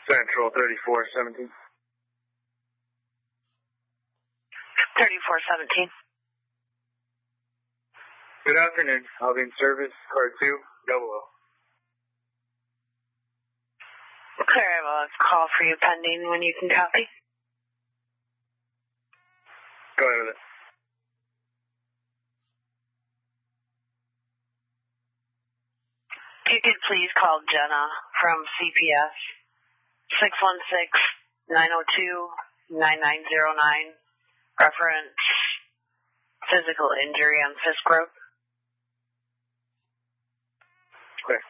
Central 3417. 3417. Good afternoon. I'll be in service, car 2, double O. Clear, I have a call for you pending when you can copy. Go ahead with it. If you could please call Jenna from CPS, 616-902-9909, reference physical injury on Fisk Road. Okay.